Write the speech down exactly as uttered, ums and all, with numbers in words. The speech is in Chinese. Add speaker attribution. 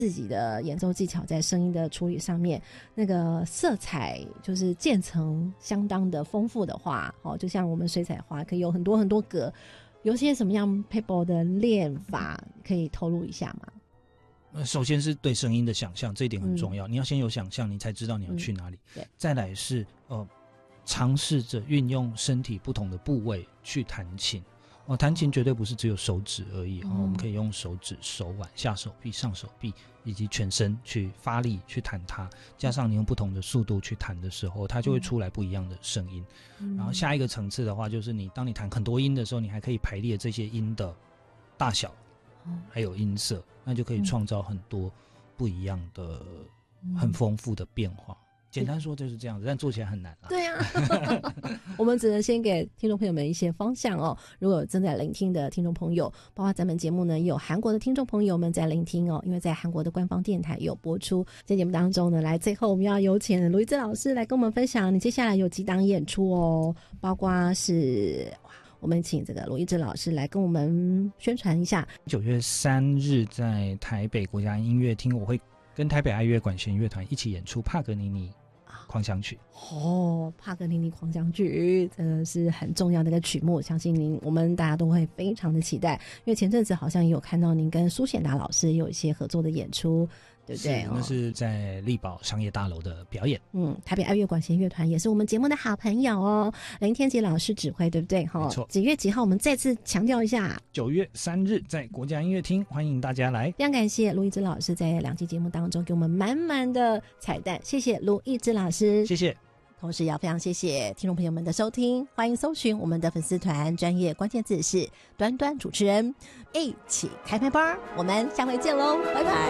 Speaker 1: 自己的演奏技巧在声音的处理上面，那个色彩就是渐层相当的丰富的话，哦，就像我们水彩画可以有很多很多格，有些什么样 paper 的练法可以透露一下吗？
Speaker 2: 呃，首先是对声音的想象，这一点很重要，嗯、你要先有想象，你才知道你要去哪里。
Speaker 1: 嗯、
Speaker 2: 再来是呃，尝试着运用身体不同的部位去弹琴。哦，弹琴绝对不是只有手指而已、嗯哦、我们可以用手指、手腕、下手臂、上手臂以及全身去发力去弹它，加上你用不同的速度去弹的时候，它就会出来不一样的声音、嗯、然后下一个层次的话，就是你当你弹很多音的时候，你还可以排列这些音的大小、嗯、还有音色，那就可以创造很多不一样的、嗯、很丰富的变化。简单说就是这样子，但做起来很难啦。
Speaker 1: 对啊我们只能先给听众朋友们一些方向哦。如果有正在聆听的听众朋友，包括咱们节目呢也有韩国的听众朋友们在聆听哦，因为在韩国的官方电台也有播出。在节目当中呢，来最后我们要有请卢一芝老师来跟我们分享你接下来有几档演出哦，包括是我们请这个卢一芝老师来跟我们宣传一下。
Speaker 2: 九月三日在台北国家音乐厅，我会跟台北爱乐管弦乐团一起演出帕格尼尼狂想曲。
Speaker 1: 哦，帕格尼尼狂想曲真的是很重要的一个曲目，相信您我们大家都会非常的期待，因为前阵子好像也有看到您跟苏显达老师有一些合作的演出，对不对？
Speaker 2: 是，那是在力宝商业大楼的表演。
Speaker 1: 嗯，台北爱乐管弦乐团也是我们节目的好朋友哦，林天杰老师指挥，对不对？
Speaker 2: 没错。
Speaker 1: 几月几号我们再次强调一下，
Speaker 2: 九月三日在国家音乐厅，欢迎大家来。
Speaker 1: 非常感谢卢一芝老师在两期节目当中给我们满满的彩蛋，谢谢卢一芝老师。
Speaker 2: 谢谢。
Speaker 1: 同时也要非常谢谢听众朋友们的收听，欢迎搜寻我们的粉丝团，专业关键字是端端主持人，一起开麦吧，我们下回见喽，拜拜。